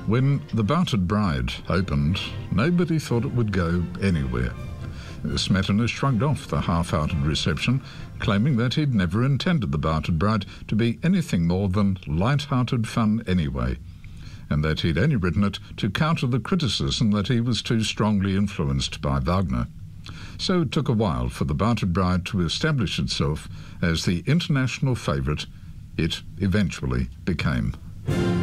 When The Bartered Bride opened, nobody thought it would go anywhere. Smetana shrugged off the half-hearted reception, claiming that he'd never intended The Bartered Bride to be anything more than light-hearted fun anyway, and that he'd only written it to counter the criticism that he was too strongly influenced by Wagner. So it took a while for The Bartered Bride to establish itself as the international favourite it eventually became.